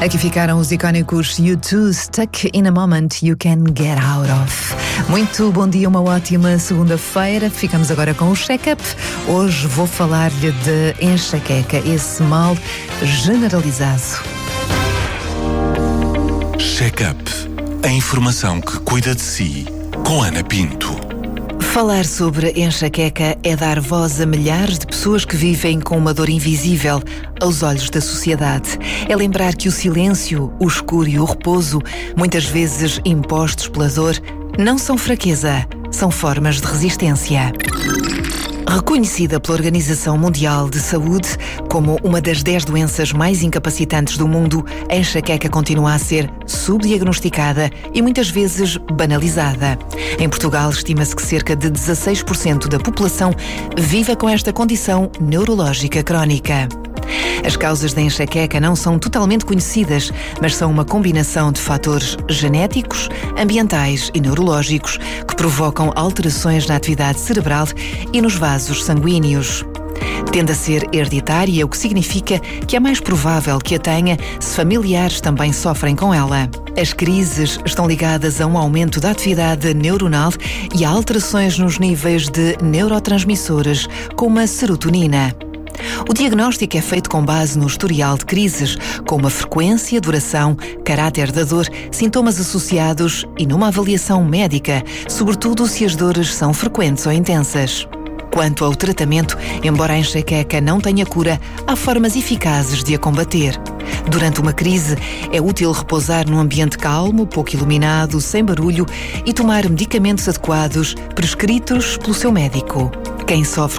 Aqui ficaram os icónicos U2, Stuck in a Moment You Can Get Out Of. Muito bom dia, uma ótima segunda-feira. Ficamos agora com o check-up. Hoje vou falar-lhe de enxaqueca, esse mal generalizado. Check-up. A informação que cuida de si, com Ana Pinto. Falar sobre enxaqueca é dar voz a milhares de pessoas que vivem com uma dor invisível aos olhos da sociedade. É lembrar que o silêncio, o escuro e o repouso, muitas vezes impostos pela dor, não são fraqueza, são formas de resistência. Reconhecida pela Organização Mundial de Saúde como uma das 10 doenças mais incapacitantes do mundo, a enxaqueca continua a ser subdiagnosticada e muitas vezes banalizada. Em Portugal, estima-se que cerca de 16% da população vive com esta condição neurológica crónica. As causas da enxaqueca não são totalmente conhecidas, mas são uma combinação de fatores genéticos, ambientais e neurológicos que provocam alterações na atividade cerebral e nos vasos sanguíneos. Tende a ser hereditária, o que significa que é mais provável que a tenha se familiares também sofrem com ela. As crises estão ligadas a um aumento da atividade neuronal e a alterações nos níveis de neurotransmissores, como a serotonina. O diagnóstico é feito com base no historial de crises, com uma frequência, duração, caráter da dor, sintomas associados e numa avaliação médica, sobretudo se as dores são frequentes ou intensas. Quanto ao tratamento, embora a enxaqueca não tenha cura, há formas eficazes de a combater. Durante uma crise, é útil repousar num ambiente calmo, pouco iluminado, sem barulho e tomar medicamentos adequados prescritos pelo seu médico. Quem sofre